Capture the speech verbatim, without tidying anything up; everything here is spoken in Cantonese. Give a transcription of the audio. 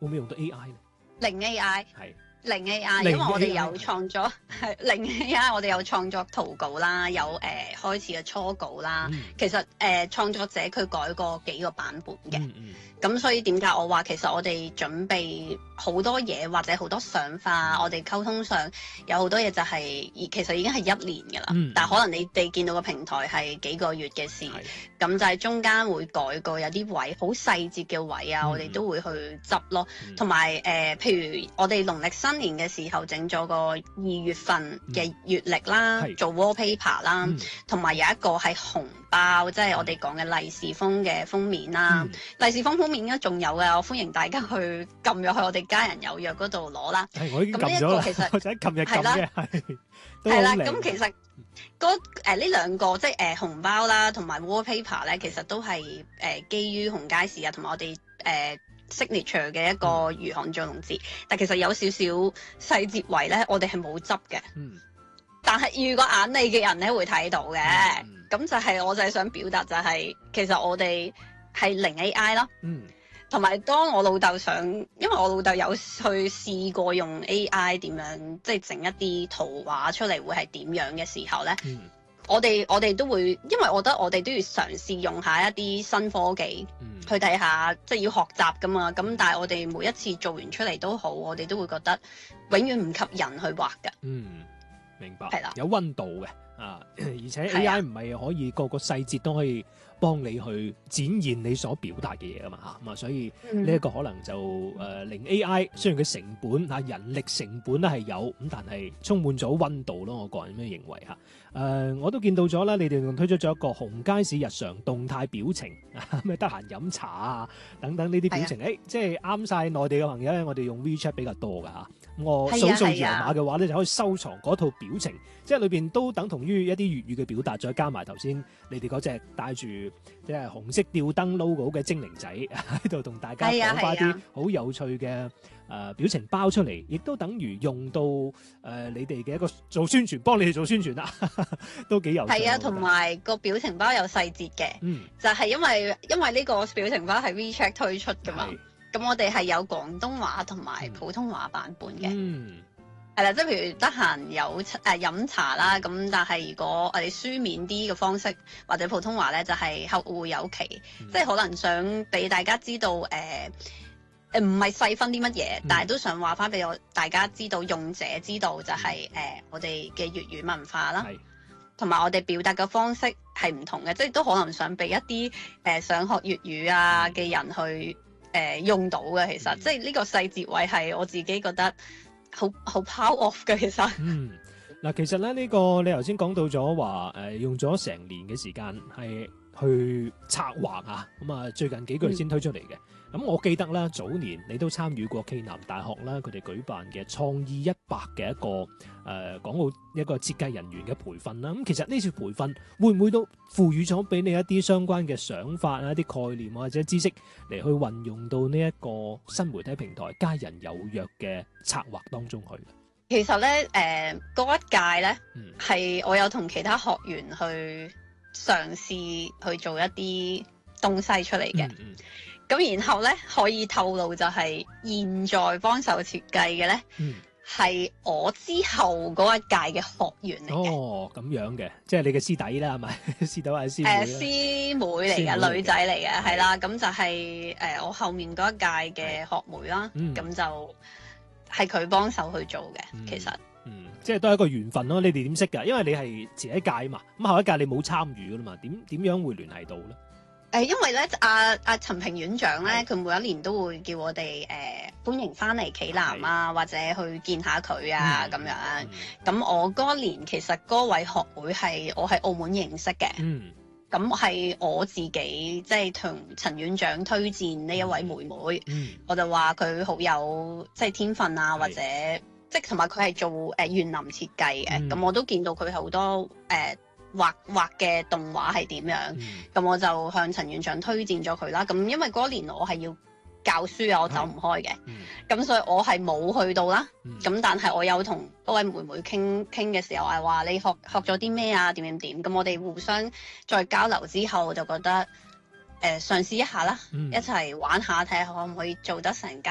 會唔會用到 A I 咧？ 零 A I 係。 零 A I， 零因為我哋 A I 有創作係零 A I，我哋有創作圖稿啦，有誒、呃、開始嘅初稿啦。 嗯、 其實誒、呃、創作者佢改過幾個版本嘅，咁、 嗯嗯、 所以點解我話其實我哋準備好多嘢或者好多想法，我哋溝通上有好多嘢就係、是、其實已經係一年㗎啦。 嗯、 但係可能你哋見到個平台係幾個月嘅事，咁就係中間會改過有啲位好細節嘅位啊，嗯、我哋都會去執咯。同埋誒，譬如我哋農曆新年嘅時候整咗個二月份嘅月曆啦， 嗯、 做 wallpaper 啦，同埋、嗯、有一個係紅包，即、就、係、是、我哋講嘅利是封嘅封面啦。利、嗯、是封封面應該仲有嘅，我歡迎大家去撳入去我哋家人有約嗰度攞啦。 係，我已經撳咗啦。其實我就喺琴日撳嘅，係。 係啦，咁其實嗰誒呢兩個即係誒、呃、紅包啦，同埋 wallpaper 咧，其實都係誒、呃、基於紅街市啊，同埋我哋誒。呃 signature 嘅一個魚行做龍節，嗯、但其實有少少細節位咧，我哋係冇執嘅。嗯。但係如果眼利嘅人咧會睇到嘅，咁、嗯、就係我就係想表達就係、是，其實我哋係零 A I 咯。嗯。同埋當我老豆想，因為我老豆有去試過用 A I 點樣，即係整一啲圖畫出嚟會係點樣嘅時候咧。嗯。我哋我哋都會，因為我覺得我哋都要嘗試用下一啲新科技、嗯、去睇下，即係要學習㗎嘛。咁但係我哋每一次做完出嚟都好，我哋都會覺得永遠唔及人去畫㗎。嗯， 明白。 係啦， 有溫度嘅啊，而且 A I 唔係可以個個細節都可以幫你去展現你所表達嘅嘢㗎嘛嚇。咁啊，所以呢一個可能就誒、呃、零 A I，雖然佢成本嚇人力成本咧係有咁，但係充滿咗溫度咯。我個人咁樣認為嚇。誒、呃，我都見到咗啦，你哋仲推出咗一個紅街市日常動態表情，咩得閒飲茶啊等等呢啲表情，誒、啊欸，即係啱晒內地嘅朋友咧，我哋用 WeChat 比較多噶嚇，我掃掃二維碼嘅話咧，就可以收藏嗰套表情，即係裏邊都等同於一啲粵語嘅表達，再加埋頭先你哋嗰隻帶住即係紅色吊燈 logo 嘅精靈仔喺度同大家講翻啲好有趣嘅。誒、呃、表情包出嚟，亦都等於用到誒、呃、你哋嘅一個做宣傳，幫你哋做宣傳啦，都幾有趣。 係啊，同埋個表情包有細節嘅，嗯、就係因為因為呢個表情包係 WeChat 推出㗎嘛，咁是我哋係有廣東話同埋普通話版本嘅，係啦、嗯，即係譬如得閒有誒、呃、飲茶啦，咁但係如果我哋書面啲嘅方式或者普通話咧，就係、是、客戶有期，嗯、即係可能想俾大家知道誒。呃誒唔係細分啲乜嘢，嗯、但係都想話翻俾我大家知道，用者知道就係、是、誒、呃、我哋嘅粵語文化啦，同埋是我哋表達嘅方式係唔同嘅，即係都可能想俾一啲誒、呃、想學粵語啊嘅人去誒、呃、用到嘅。其實、嗯、即係呢個細節位係我自己覺得好好 power off 嘅。其實嗯嗱，其實咧呢、呢個你頭先講到咗話誒用咗成年嘅時間係去策劃啊，咁啊最近幾個月先推出嚟嘅。嗯咁我記得啦，早年你都參與過暨南大學啦，佢哋舉辦嘅創意一百嘅一個誒、呃、港澳一個設計人員嘅培訓啦。咁其實呢次培訓會唔會都賦予咗俾你一啲相關嘅想法啊、一啲概念或者知識嚟去運用到呢一個新媒體平台家人有約嘅策劃當中去？ 其實咧，誒、呃、嗰一屆咧係、嗯、我有同其他學員去嘗試去做一啲東西出嚟嘅。嗯嗯咁然後咧可以透露就係現在幫手設計嘅咧，係、嗯、我之後嗰一屆嘅學員嚟嘅。 哦，咁樣嘅，即係你嘅師弟啦，係咪？師弟或者師妹？誒、 呃，師妹嚟嘅，女仔嚟嘅，係啦。咁就係、是、誒、呃、我後面嗰一屆嘅學妹啦。咁、嗯、就係佢幫手去做嘅，嗯、其實。 嗯，即係都係一個緣分咯。你哋點識㗎？因為你係前一屆嘛，咁後一屆你冇參與㗎啦嘛，點點樣會聯繫到咧？ 誒，因為咧，阿阿陳平院長咧，佢的每一年都會叫我哋誒、呃、歡迎翻嚟暨南啊，的或者去見下佢啊咁、嗯、樣。咁、嗯、我嗰一年其實嗰位學會係我喺澳門認識嘅。咁係、嗯、我自己即係同陳院長推薦呢一位妹妹，嗯、我就話佢好有即係天分啊，的或者即係同埋佢係做誒園林設計嘅。咁、嗯、我都見到佢好多誒。呃畫畫嘅動畫係點樣？咁、嗯、我就向陳院長推薦咗佢啦。咁因為嗰年我係要教書啊，我走唔開嘅。咁、嗯、所以我係冇去到啦。咁、嗯、但係我有同嗰位妹妹傾傾嘅時候係話你學學咗啲咩啊？點點點。咁我哋互相再交流之後，就覺得誒、呃、嘗試一下啦，嗯、一齊玩下睇下可唔可以做得成家